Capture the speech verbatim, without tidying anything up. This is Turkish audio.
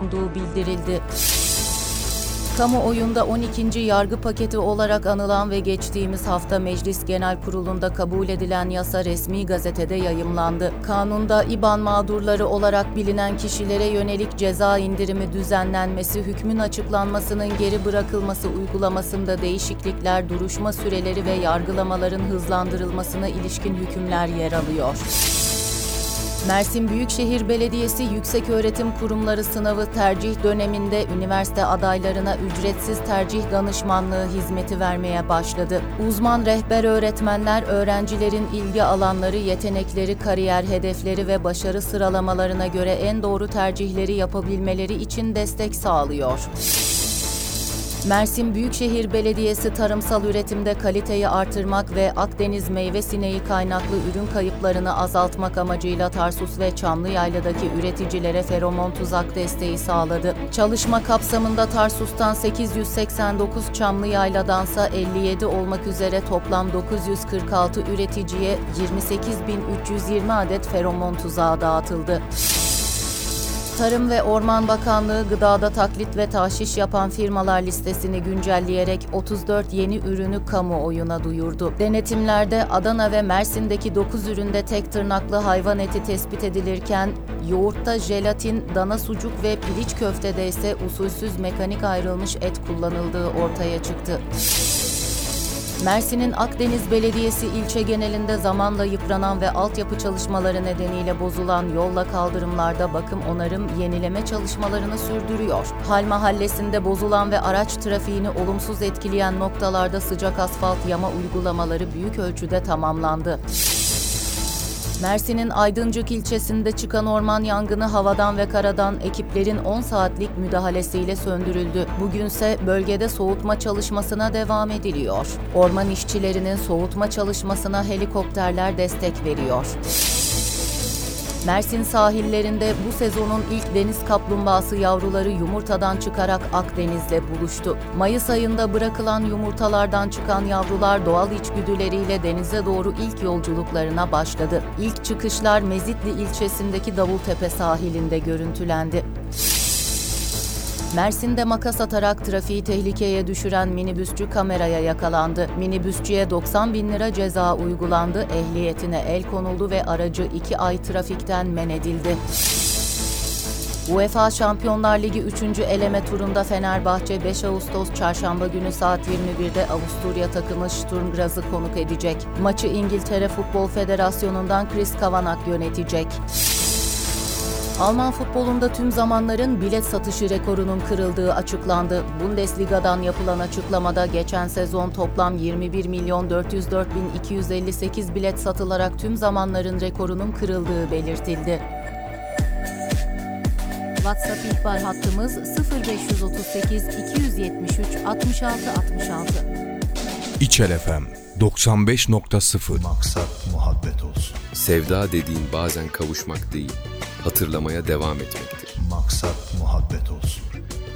bulunduğu bildirildi. Kamuoyunda on ikinci yargı paketi olarak anılan ve geçtiğimiz hafta Meclis Genel Kurulu'nda kabul edilen yasa resmi gazetede yayımlandı. Kanunda İBAN mağdurları olarak bilinen kişilere yönelik ceza indirimi düzenlenmesi, hükmün açıklanmasının geri bırakılması uygulamasında değişiklikler, duruşma süreleri ve yargılamaların hızlandırılmasına ilişkin hükümler yer alıyor. Mersin Büyükşehir Belediyesi Yükseköğretim Kurumları sınavı tercih döneminde üniversite adaylarına ücretsiz tercih danışmanlığı hizmeti vermeye başladı. Uzman rehber öğretmenler öğrencilerin ilgi alanları, yetenekleri, kariyer hedefleri ve başarı sıralamalarına göre en doğru tercihleri yapabilmeleri için destek sağlıyor. Mersin Büyükşehir Belediyesi tarımsal üretimde kaliteyi artırmak ve Akdeniz meyve sineği kaynaklı ürün kayıplarını azaltmak amacıyla Tarsus ve Çamlıyaylı'daki üreticilere feromon tuzak desteği sağladı. Çalışma kapsamında Tarsus'tan sekiz yüz seksen dokuz, Çamlıyayla'dansa elli yedi olmak üzere toplam dokuz yüz kırk altı üreticiye yirmi sekiz bin üç yüz yirmi adet feromon tuzağı dağıtıldı. Tarım ve Orman Bakanlığı gıdada taklit ve tahşiş yapan firmalar listesini güncelleyerek otuz dört yeni ürünü kamuoyuna duyurdu. Denetimlerde Adana ve Mersin'deki dokuz üründe tek tırnaklı hayvan eti tespit edilirken, yoğurtta jelatin, dana sucuk ve piliç köftede ise usulsüz mekanik ayrılmış et kullanıldığı ortaya çıktı. Mersin'in Akdeniz Belediyesi ilçe genelinde zamanla yıpranan ve altyapı çalışmaları nedeniyle bozulan yolla kaldırımlarda bakım, onarım, yenileme çalışmalarını sürdürüyor. Hal Mahallesi'nde bozulan ve araç trafiğini olumsuz etkileyen noktalarda sıcak asfalt yama uygulamaları büyük ölçüde tamamlandı. Mersin'in Aydıncık ilçesinde çıkan orman yangını havadan ve karadan ekiplerin on saatlik müdahalesiyle söndürüldü. Bugünse bölgede soğutma çalışmasına devam ediliyor. Orman işçilerinin soğutma çalışmasına helikopterler destek veriyor. Mersin sahillerinde bu sezonun ilk deniz kaplumbağası yavruları yumurtadan çıkarak Akdeniz'le buluştu. Mayıs ayında bırakılan yumurtalardan çıkan yavrular doğal içgüdüleriyle denize doğru ilk yolculuklarına başladı. İlk çıkışlar Mezitli ilçesindeki Davultepe sahilinde görüntülendi. Mersin'de makas atarak trafiği tehlikeye düşüren minibüsçü kameraya yakalandı. Minibüsçüye doksan bin lira ceza uygulandı, ehliyetine el konuldu ve aracı iki ay trafikten men edildi. UEFA Şampiyonlar Ligi üçüncü eleme turunda Fenerbahçe beş Ağustos Çarşamba günü saat yirmi birde Avusturya takımı Sturm Graz'ı konuk edecek. Maçı İngiltere Futbol Federasyonu'ndan Chris Kavanagh yönetecek. Alman futbolunda tüm zamanların bilet satışı rekorunun kırıldığı açıklandı. Bundesliga'dan yapılan açıklamada geçen sezon toplam yirmi bir milyon dört yüz dört bin iki yüz elli sekiz bilet satılarak tüm zamanların rekorunun kırıldığı belirtildi. WhatsApp ihbar hattımız sıfır beş otuz sekiz iki yetmiş üç altmış altı altmış altı. İçel F M doksan beş nokta sıfır. Maksat muhabbet olsun. Sevda dediğin bazen kavuşmak değil, hatırlamaya devam etmektir. Maksat muhabbet olsun.